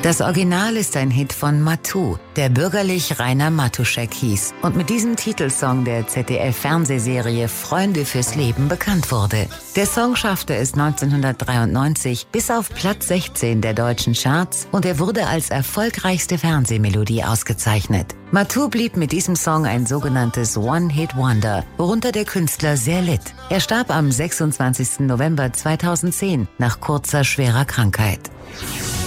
Das Original ist ein Hit von Matu, der bürgerlich Rainer Matuschek hieß und mit diesem Titelsong der ZDF-Fernsehserie Freunde fürs Leben bekannt wurde. Der Song schaffte es 1993 bis auf Platz 16 der deutschen Charts und er wurde als erfolgreichste Fernsehmelodie ausgezeichnet. Matu blieb mit diesem Song ein sogenanntes One-Hit-Wonder, worunter der Künstler sehr litt. Er starb am 26. November 2010 nach kurzer, schwerer Krankheit.